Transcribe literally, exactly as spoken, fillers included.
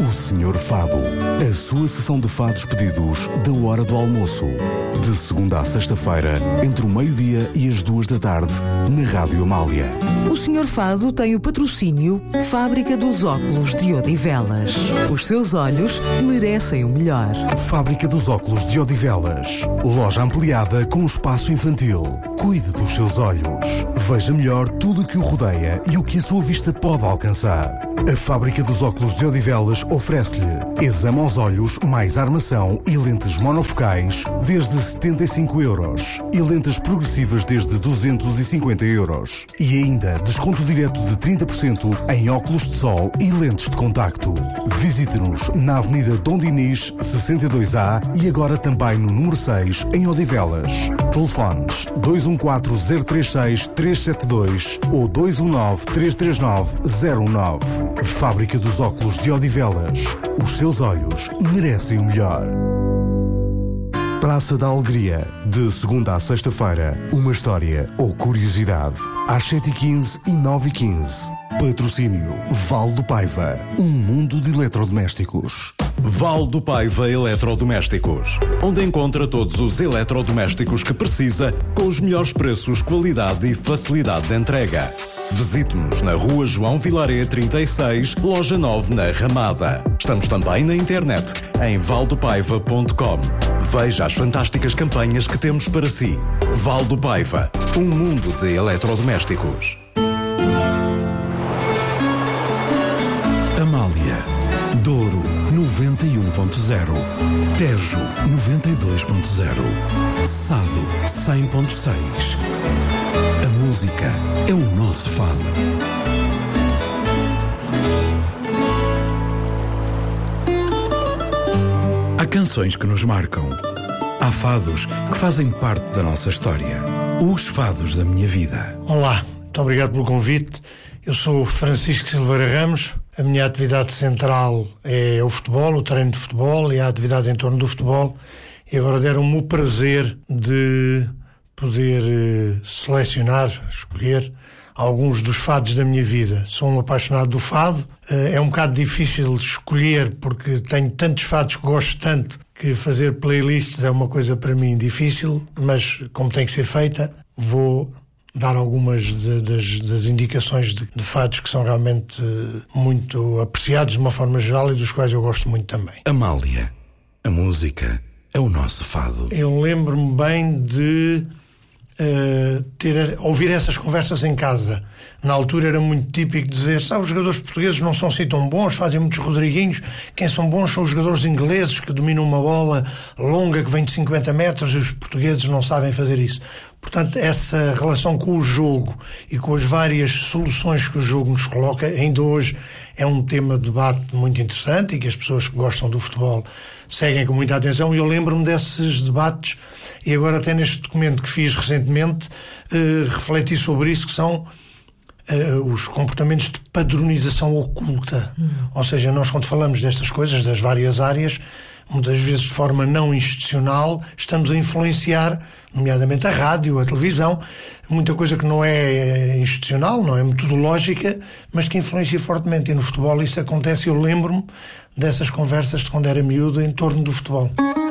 O Senhor Fado, a sua sessão de fados pedidos da hora do almoço. De segunda a sexta-feira, entre o meio-dia e as duas da tarde, na Rádio Amália. O Senhor Fado tem o patrocínio Fábrica dos Óculos de Odivelas. Os seus olhos merecem o melhor. Fábrica dos Óculos de Odivelas. Loja ampliada com espaço infantil. Cuide dos seus olhos. Veja melhor tudo o que o rodeia e o que a sua vista pode alcançar. A Fábrica dos Óculos de Odivelas oferece-lhe exame aos olhos mais armação e lentes monofocais desde setenta e cinco euros e lentes progressivas desde duzentos e cinquenta euros. E ainda desconto direto de trinta por cento em óculos de sol e lentes de contacto. Visite-nos na Avenida Dom Dinis, sessenta e dois A e agora também no número seis, em Odivelas. Telefones dois um quatro zero três seis três sete dois ou dois um nove três três nove zero um nove. Fábrica dos Óculos de Odivelas. Os seus olhos merecem o melhor. Praça da Alegria, de segunda a sexta-feira, uma história ou curiosidade, às sete e quinze e nove e quinze. Patrocínio Val do Paiva, um mundo de eletrodomésticos. Val do Paiva Eletrodomésticos, onde encontra todos os eletrodomésticos que precisa, com os melhores preços, qualidade e facilidade de entrega. Visite-nos na Rua João Vilaré trinta e seis, Loja nove, na Ramada. Estamos também na internet, em valdopaiva ponto com. Veja as fantásticas campanhas que temos para si. Val do Paiva, um mundo de eletrodomésticos. Amália, Douro noventa e um ponto zero, Tejo noventa e dois ponto zero, Sado cem ponto seis. A música é o nosso fado. Há canções que nos marcam. Há fados que fazem parte da nossa história. Os fados da minha vida. Olá, muito obrigado pelo convite. Eu sou Francisco Silveira Ramos. A minha atividade central é o futebol, o treino de futebol e a atividade em torno do futebol. E agora deram-me o prazer de poder uh, selecionar, escolher alguns dos fados da minha vida. Sou um apaixonado do fado. Uh, é um bocado difícil de escolher porque tenho tantos fados que gosto tanto que fazer playlists é uma coisa para mim difícil, mas como tem que ser feita, vou dar algumas de, das, das indicações de, de fados que são realmente uh, muito apreciados de uma forma geral e dos quais eu gosto muito também. Amália, a música é o nosso fado. Eu lembro-me bem de uh, ter, ouvir essas conversas em casa. Na altura era muito típico dizer: sabe, os jogadores portugueses não são assim tão bons, fazem muitos Rodriguinhos. Quem são bons são os jogadores ingleses que dominam uma bola longa que vem de cinquenta metros e os portugueses não sabem fazer isso. Portanto, essa relação com o jogo e com as várias soluções que o jogo nos coloca, ainda hoje é um tema de debate muito interessante e que as pessoas que gostam do futebol seguem com muita atenção. E eu lembro-me desses debates e agora até neste documento que fiz recentemente eh, refleti sobre isso, que são Uh, os comportamentos de padronização oculta. Hum. Ou seja, nós quando falamos destas coisas, das várias áreas, muitas vezes de forma não institucional, estamos a influenciar, nomeadamente a rádio, a televisão, muita coisa que não é institucional, não é metodológica, mas que influencia fortemente. E no futebol isso acontece. Eu lembro-me dessas conversas de quando era miúdo em torno do futebol.